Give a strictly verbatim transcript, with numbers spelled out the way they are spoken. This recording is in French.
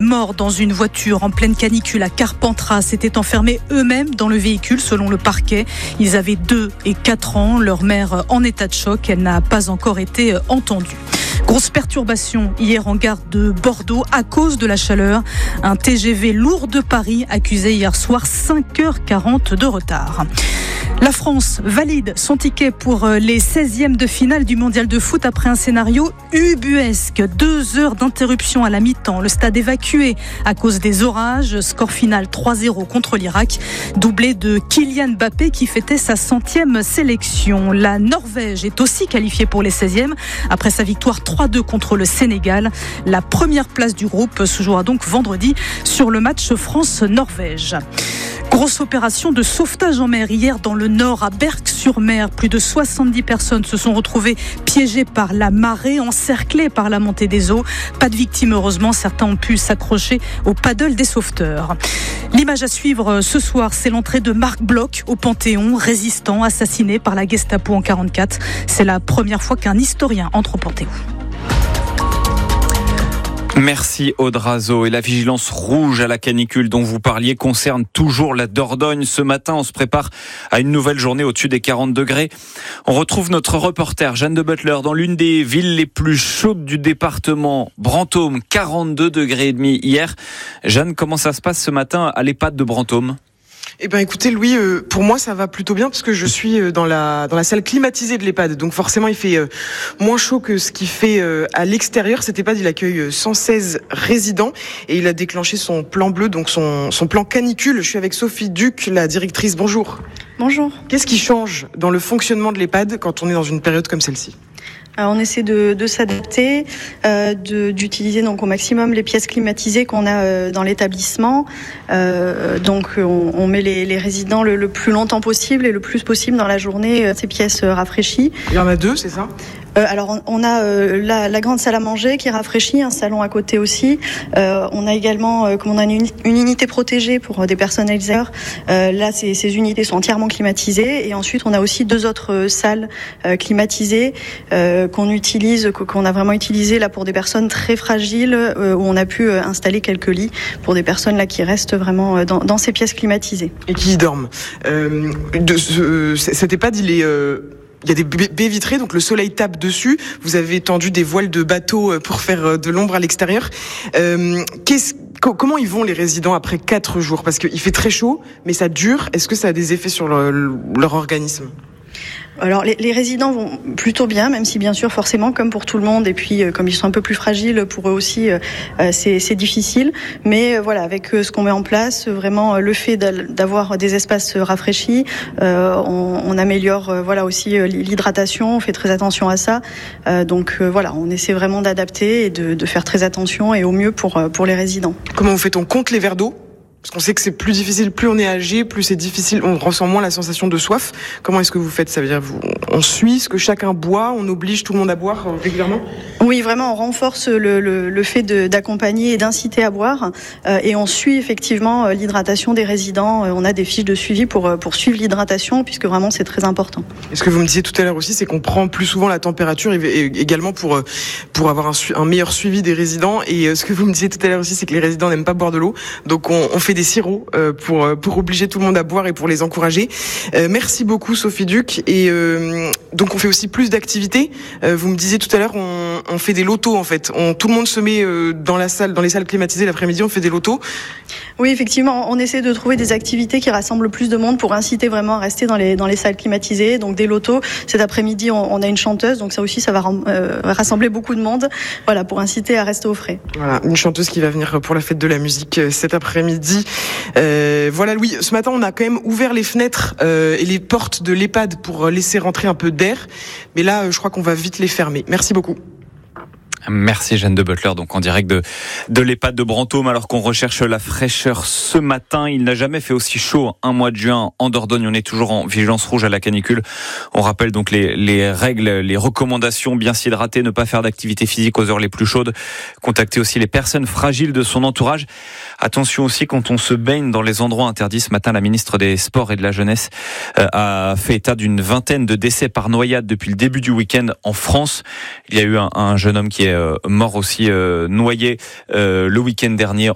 morts dans une voiture en pleine canicule à Carpentras s'étaient enfermés eux-mêmes dans le véhicule selon le parquet. Ils avaient deux et quatre ans. Leur mère en état de choc. Elle n'a pas encore été entendue. Grosse perturbation hier en gare de Bordeaux à cause de la chaleur. Un T G V lourd de Paris accusé hier soir cinq heures quarante de retard. La France valide son ticket pour les seizièmes de finale du mondial de foot après un scénario ubuesque. Deux heures d'interruption à la mi-temps. Le stade évacué à cause des orages. Score final trois zéro contre l'Irak. Doublé de Kylian Mbappé qui fêtait sa centième sélection. La Norvège est aussi qualifiée pour les seizièmes après sa victoire trois deux contre le Sénégal. La première place du groupe se jouera donc vendredi sur le match France-Norvège. Grosse opération de sauvetage en mer hier dans le nord à Berck-sur-Mer. Plus de soixante-dix personnes se sont retrouvées piégées par la marée, encerclées par la montée des eaux. Pas de victimes heureusement, certains ont pu s'accrocher au paddle des sauveteurs. L'image à suivre ce soir, c'est l'entrée de Marc Bloch au Panthéon, résistant assassiné par la Gestapo en quarante-quatre. C'est la première fois qu'un historien entre au Panthéon. Merci Aude Razo. Et la vigilance rouge à la canicule dont vous parliez concerne toujours la Dordogne. Ce matin, on se prépare à une nouvelle journée au-dessus des quarante degrés. On retrouve notre reporter Jeanne de Butler dans l'une des villes les plus chaudes du département, Brantôme, quarante-deux degrés et demi hier. Jeanne, comment ça se passe ce matin à l'EHPAD de Brantôme ? Eh ben, écoutez, Louis, euh, pour moi, ça va plutôt bien parce que je suis euh, dans la dans la salle climatisée de l'EHPAD. Donc forcément, il fait euh, moins chaud que ce qu'il fait euh, à l'extérieur. Cet EHPAD, il accueille cent seize résidents et il a déclenché son plan bleu, donc son son plan canicule. Je suis avec Sophie Duc, la directrice. Bonjour. Bonjour. Qu'est-ce qui change dans le fonctionnement de l'EHPAD quand on est dans une période comme celle-ci ? Alors on essaie de, de s'adapter, euh, de, d'utiliser donc au maximum les pièces climatisées qu'on a euh, dans l'établissement. Euh, donc on, on met les, les résidents le, le plus longtemps possible et le plus possible dans la journée euh, ces pièces euh, rafraîchies. Il y en a deux, c'est ça ? Euh, alors on, on a euh, la, la grande salle à manger qui est rafraîchie, un salon à côté aussi. Euh, on a également, euh, comme on a une, une unité protégée pour euh, des personnes Alzheimer. Euh, là, ces, ces unités sont entièrement climatisées. Et ensuite, on a aussi deux autres euh, salles euh, climatisées euh, qu'on utilise, qu'on a vraiment utilisées là pour des personnes très fragiles, euh, où on a pu euh, installer quelques lits pour des personnes là qui restent vraiment euh, dans, dans ces pièces climatisées. Et qui y dorment. Euh, de ce, cet EHPAD, il est euh il y a des baies vitrées, donc le soleil tape dessus. Vous avez tendu des voiles de bateau pour faire de l'ombre à l'extérieur. Euh, qu'est-ce, comment ils vont les résidents après quatre jours ? Parce qu'il fait très chaud, mais ça dure. Est-ce que ça a des effets sur le, leur organisme ? Alors les, les résidents vont plutôt bien, même si bien sûr forcément comme pour tout le monde et puis euh, comme ils sont un peu plus fragiles, pour eux aussi euh, c'est, c'est difficile. Mais euh, voilà, avec euh, ce qu'on met en place, vraiment euh, le fait d'avoir des espaces rafraîchis, euh, on, on améliore euh, voilà aussi euh, l'hydratation, on fait très attention à ça. Euh, donc euh, voilà, on essaie vraiment d'adapter et de, de faire très attention et au mieux pour euh, pour les résidents. Comment vous faites ? On compte les verres d'eau ? Parce qu'on sait que c'est plus difficile, plus on est âgé, plus c'est difficile, on ressent moins la sensation de soif. Comment est-ce que vous faites ? Ça veut dire vous, on suit ce que chacun boit, on oblige tout le monde à boire régulièrement ? Oui, vraiment, on renforce le, le, le fait de, d'accompagner et d'inciter à boire. Euh, et on suit effectivement euh, l'hydratation des résidents. Euh, on a des fiches de suivi pour, pour suivre l'hydratation, puisque vraiment c'est très important. Et ce que vous me disiez tout à l'heure aussi, c'est qu'on prend plus souvent la température et, et également pour, pour avoir un, un meilleur suivi des résidents. Et ce que vous me disiez tout à l'heure aussi, c'est que les résidents n'aiment pas boire de l'eau. Donc on, on fait des sirops euh, pour pour obliger tout le monde à boire et pour les encourager. Euh, merci beaucoup Sophie Duc. Et euh, donc on fait aussi plus d'activités. Euh, vous me disiez tout à l'heure, on, on fait des lotos en fait. On, tout le monde se met euh, dans la salle, dans les salles climatisées l'après-midi. On fait des lotos. Oui, effectivement, on essaie de trouver des activités qui rassemblent le plus de monde pour inciter vraiment à rester dans les dans les salles climatisées. Donc des lotos. Cet après-midi, on, on a une chanteuse, donc ça aussi, ça va euh, rassembler beaucoup de monde. Voilà, pour inciter à rester au frais. Voilà, une chanteuse qui va venir pour la fête de la musique cet après-midi. Euh, voilà Louis, ce matin on a quand même ouvert les fenêtres euh, et les portes de l'EHPAD pour laisser rentrer un peu d'air, mais là je crois qu'on va vite les fermer. Merci beaucoup. Merci Jeanne de Butler, donc en direct de, de l'EHPAD de Brantôme, alors qu'on recherche la fraîcheur ce matin. Il n'a jamais fait aussi chaud un mois de juin en Dordogne. On est toujours en vigilance rouge à la canicule. On rappelle donc les, les règles, les recommandations: bien s'hydrater, ne pas faire d'activité physique aux heures les plus chaudes, contacter aussi les personnes fragiles de son entourage. Attention aussi quand on se baigne dans les endroits interdits. Ce matin, la ministre des Sports et de la Jeunesse a fait état d'une vingtaine de décès par noyade depuis le début du week-end en France. Il y a eu un, un jeune homme qui est mort aussi euh, noyé euh, le week-end dernier